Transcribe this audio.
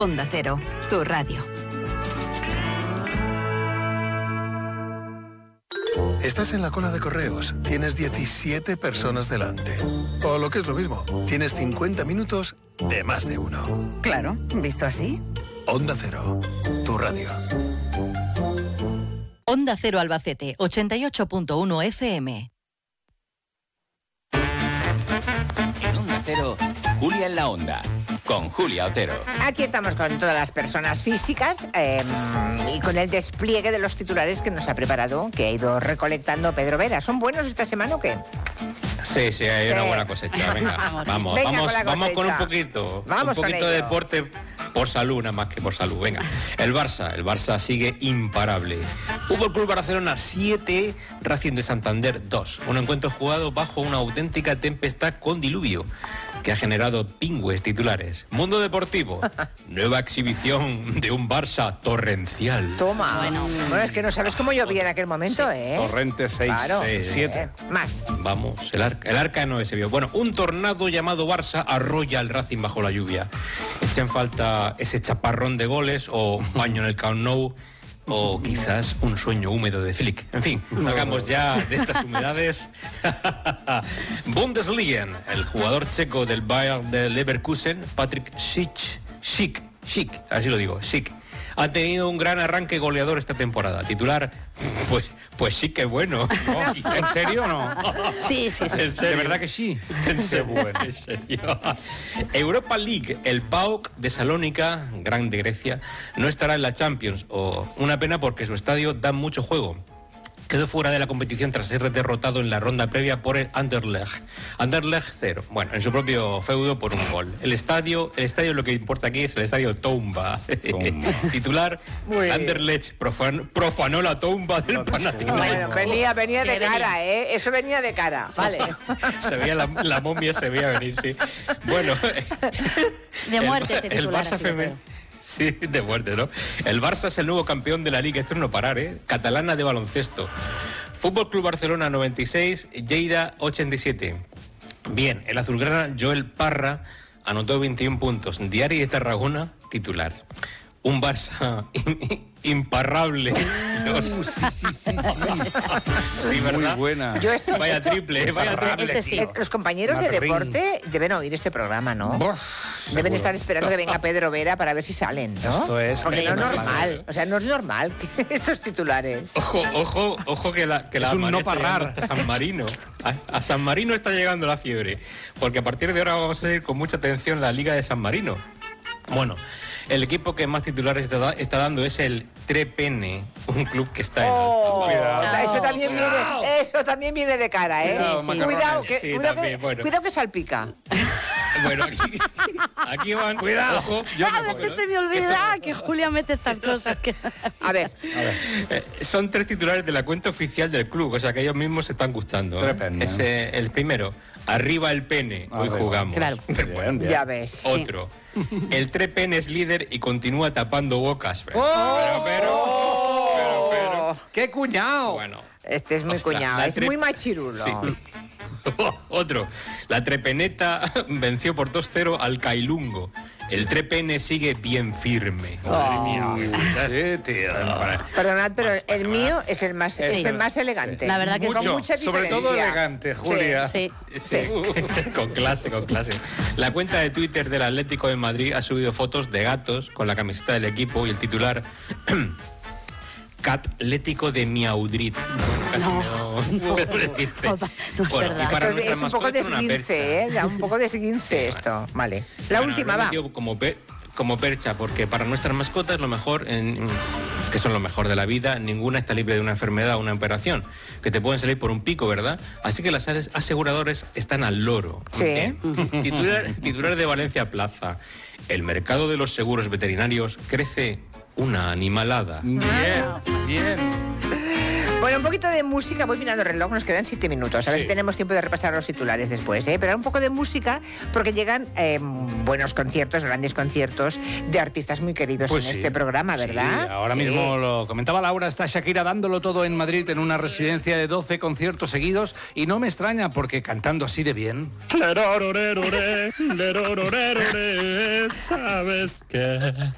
Onda Cero, tu radio. Estás en la cola de correos, tienes 17 personas delante. O lo que es lo mismo, tienes 50 minutos de más de uno. Claro, ¿visto así? Onda Cero, tu radio. Onda Cero Albacete, 88.1 FM. En Onda Cero, Julia en la Onda, con Julia Otero. Aquí estamos con todas las personas físicas y con el despliegue de los titulares que nos ha preparado, que ha ido recolectando Pedro Vera. ¿Son buenos esta semana o qué? Sí, hay una buena cosecha. Venga, vamos con un poquito. Vamos un poquito con de ello. deporte por salud, nada más que por salud. Venga, el Barça sigue imparable. Fútbol Club Barcelona 7, Racing de Santander 2. Un encuentro jugado bajo una auténtica tempestad con diluvio que ha generado pingües titulares. Mundo Deportivo, nueva exhibición de un Barça torrencial. Toma. Bueno, es que no sabes cómo llovía en aquel momento, ¿eh? Torrente 6, Claro. 7. Más. Vamos, el arca no se vio. Bueno, un tornado llamado Barça arrolla al Racing bajo la lluvia. Echa en falta ese chaparrón de goles o un baño en el Camp Nou o quizás un sueño húmedo de Flick. En fin, salgamos ya de estas humedades. Bundesliga, el jugador checo del Bayern de Leverkusen, Patrick Schick, así lo digo, Schick, ha tenido un gran arranque goleador esta temporada. Titular, pues sí que bueno. ¿No? ¿En serio o no? Sí. ¿En serio? ¿De verdad que sí? En serio. Europa League, el PAOK de Salónica, grande Grecia, no estará en la Champions. Una pena porque su estadio da mucho juego. Quedó fuera de la competición tras ser derrotado en la ronda previa por el Anderlecht. Anderlecht 0. Bueno, en su propio feudo por un gol. El estadio lo que importa aquí es el estadio Toumba. Titular, Anderlecht profanó la tumba del Panathinaikos. Bueno, venía de cara, ¿eh? Eso venía de cara, vale. Se veía la momia, se veía venir, sí. Bueno. De muerte te el Barça femenino. Sí, de muerte, ¿no? El Barça es el nuevo campeón de la Liga, esto es no parar, ¿eh? Catalana de baloncesto. Fútbol Club Barcelona 96, Lleida 87. Bien, el azulgrana Joel Parra anotó 21 puntos. Diari de Tarragona, titular. Un Barça imparable. Sí, ¿verdad? Muy buena. Vaya triple. Sí. Los compañeros de deporte deben oír este programa, ¿no? Deben estar esperando que venga Pedro Vera para ver si salen, ¿no? Esto es... Porque no es Sí, normal. O sea, no es normal que estos titulares. Ojo que la Es un no parar. hasta San Marino. A San Marino está llegando la fiebre. Porque a partir de ahora vamos a seguir con mucha atención la Liga de San Marino. Bueno, el equipo que más titulares está dando es el Trepene, un club que está en alta. Eso también viene de cara, ¿eh? Sí. Cuidado, Sí, también, bueno. cuidado que salpica. Bueno, aquí van. Cuidado. Ojo, A veces se me olvida que Julia mete estas cosas. A ver. Son 3 titulares de la cuenta oficial del club, o sea que ellos mismos se están gustando. Trepene. El primero, arriba el pene, hoy jugamos. Claro. Bueno, Bien. Ya ves. otro. El Trepene es líder y continúa tapando bocas. Pero. ¡Qué cuñado! Bueno. Este es muy Ostras, cuñado, la es muy machirulo. Sí. Otro. La Trepeneta venció por 2-0 al Cailungo. El Trepene sigue bien firme. Madre mía. Sí, tío. Perdonad, pero el mío es el más elegante. La verdad que con sí. mucha Sobre todo diferencia. elegante, Julia. Sí. Sí, con clase. La cuenta de Twitter del Atlético de Madrid ha subido fotos de gatos con la camiseta del equipo y el titular Catlético de Miaudrit. Casi no puedo decirte. No es verdad. y para Entonces, nuestra es un poco mascota de una esguince, percha. ¿eh? Da un poco de esguince esto. Vale. La Bueno, última, lo he va. metido como percha, porque para nuestras mascotas lo mejor, que son lo mejor de la vida, ninguna está libre de una enfermedad o una operación, que te pueden salir por un pico, ¿verdad? Así que las aseguradores están al loro. Sí. ¿Eh? Titular de Valencia Plaza. El mercado de los seguros veterinarios crece una animalada. Bien. Bueno, un poquito de música, voy mirando el reloj, nos quedan 7 minutos. A ver Sí. si tenemos tiempo de repasar los titulares después, ¿eh? Pero un poco de música, porque llegan buenos conciertos, grandes conciertos de artistas muy queridos Pues en sí. este programa, ¿verdad? Sí, ahora Sí. mismo lo comentaba Laura, está Shakira dándolo todo en Madrid en una residencia de 12 conciertos seguidos y no me extraña porque cantando así de bien. ¿Sabes qué?